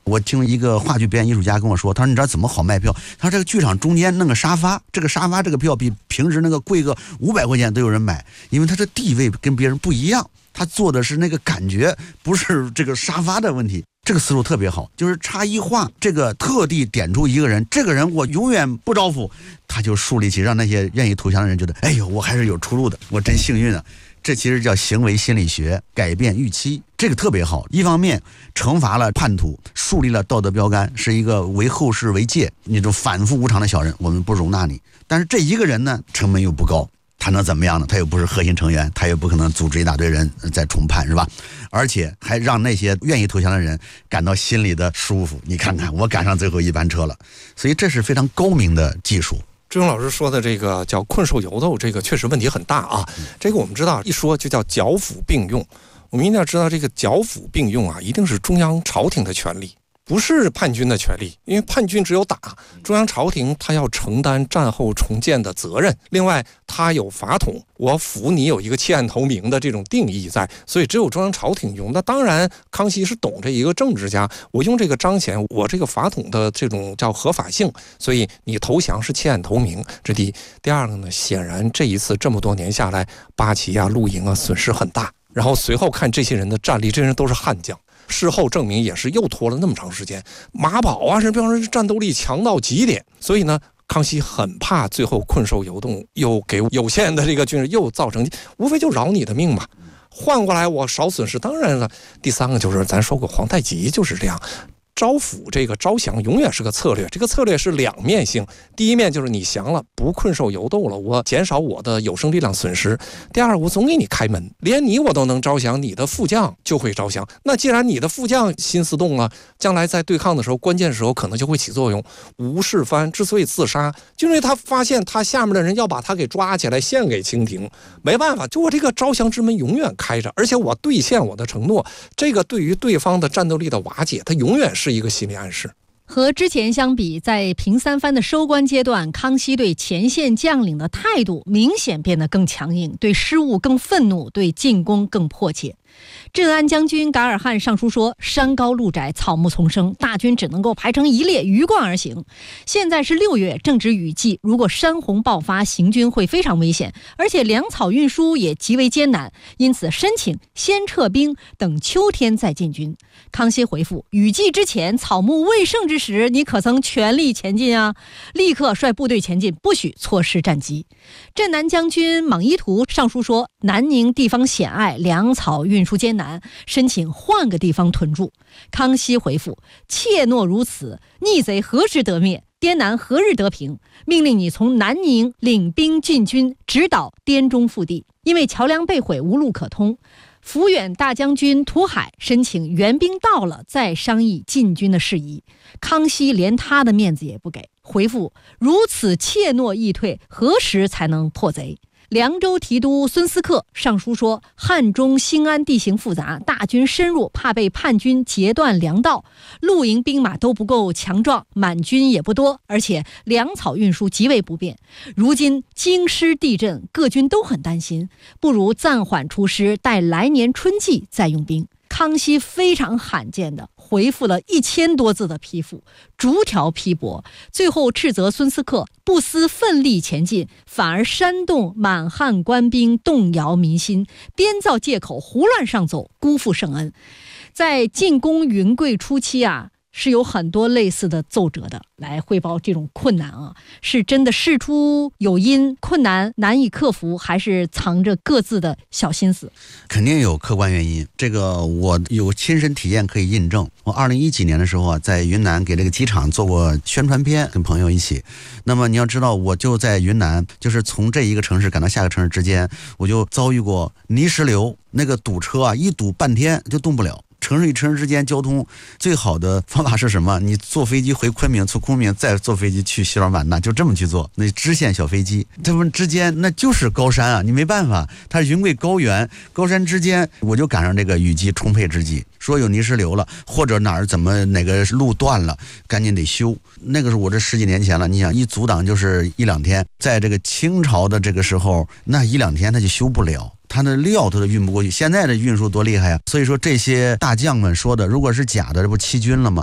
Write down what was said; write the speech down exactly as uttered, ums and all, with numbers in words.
我听一个话剧表演艺术家跟我说，他说你知道怎么好卖票？他说这个剧场中间弄个沙发，这个沙发这个票比平时那个贵个五百块钱都有人买，因为他的地位跟别人不一样，他做的是那个感觉，不是这个沙发的问题。这个思路特别好，就是差异化，这个特地点出一个人，这个人我永远不招呼，他就树立起让那些愿意投降的人觉得，哎呦，我还是有出路的，我真幸运啊。这其实叫行为心理学，改变预期，这个特别好。一方面惩罚了叛徒，树立了道德标杆，是一个为后世为戒，那种反复无常的小人我们不容纳你。但是这一个人呢，成本又不高，他能怎么样呢？他又不是核心成员，他也不可能组织一大堆人再重判，是吧？而且还让那些愿意投降的人感到心里的舒服。你看看，我赶上最后一班车了，所以这是非常高明的技术。 志勇老师说的这个叫困兽犹斗，这个确实问题很大啊。这个我们知道，一说就叫剿抚并用。我们一定要知道，这个剿抚并用啊，一定是中央朝廷的权利，不是叛军的权利。因为叛军只有打，中央朝廷他要承担战后重建的责任。另外，他有法统，我抚你有一个弃暗投明的这种定义在，所以只有中央朝廷用。那当然，康熙是懂这一个政治家，我用这个彰显我这个法统的这种叫合法性，所以你投降是弃暗投明，这第一。第二个呢，显然这一次这么多年下来，八旗啊、露营啊损失很大。然后随后看这些人的战力，这些人都是悍将。事后证明也是又拖了那么长时间，马宝啊，是比方说战斗力强到极点，所以呢，康熙很怕最后困兽犹斗，又给有限的这个军人又造成，无非就饶你的命嘛。换过来我少损失，当然了。第三个就是咱说过，皇太极就是这样。招抚这个招降永远是个策略，这个策略是两面性。第一面就是你降了，不困兽犹斗了，我减少我的有生力量损失。第二，我总给你开门，连你我都能招降，你的副将就会招降。那既然你的副将心思动了，将来在对抗的时候，关键时候可能就会起作用。吴世蕃之所以自杀，就因为他发现他下面的人要把他给抓起来献给清廷，没办法，就我这个招降之门永远开着，而且我兑现我的承诺，这个对于对方的战斗力的瓦解，它永远是是一个心理暗示。 和之前相比，在平三藩的收官阶段，康熙对前线将领的态度明显变得更强硬，对失误更愤怒，对进攻更迫切。镇安将军噶尔汗上书说，山高路窄，草木丛生，大军只能够排成一列鱼贯而行。现在是六月，正值雨季，如果山洪爆发，行军会非常危险，而且粮草运输也极为艰难，因此申请先撤兵，等秋天再进军。康熙回复，雨季之前，草木未盛之时，你可曾全力前进啊？立刻率部队前进，不许错失战机。镇南将军莽依图上书说，南宁地方险隘，粮草运输艰难，申请换个地方屯驻。康熙回复，切诺如此，逆贼何时得灭？滇南何日得平？命令你从南宁领兵进军，直捣滇中腹地。因为桥梁被毁，无路可通。抚远大将军涂海申请援兵到了再商议进军的事宜。康熙连他的面子也不给，回复，如此怯懦易退，何时才能破贼？凉州提督孙思克上书说，汉中兴安地形复杂，大军深入，怕被叛军截断粮道，露营兵马都不够强壮，满军也不多，而且粮草运输极为不便。如今京师地震，各军都很担心，不如暂缓出师，待来年春季再用兵。康熙非常罕见的回复了一千多字的批复，逐条批驳，最后斥责孙思克不思奋力前进，反而煽动满汉官兵，动摇民心，编造借口，胡乱上奏，辜负圣恩。在进攻云贵初期啊，是有很多类似的奏折的来汇报这种困难啊，是真的事出有因，困难难以克服，还是藏着各自的小心思？ 肯定有客观原因，这个我有亲身体验可以印证。我二零一几年的时候啊，在云南给这个机场做过宣传片，跟朋友一起。那么你要知道，我就在云南，就是从这一个城市赶到下个城市之间，我就遭遇过泥石流，那个堵车啊，一堵半天就动不了。城市与城市之间交通最好的方法是什么？你坐飞机回昆明，从昆明再坐飞机去西双版纳，就这么去做。那支线小飞机，他们之间那就是高山啊，你没办法，它是云贵高原，高山之间，我就赶上这个雨季充沛之际，说有泥石流了，或者哪儿怎么哪个路断了，赶紧得修。那个是我这十几年前了，你想一阻挡就是一两天，在这个清朝的这个时候，那一两天它就修不了。他的料他都运不过去，现在的运输多厉害啊！所以说这些大将们说的，如果是假的，这不欺君了吗？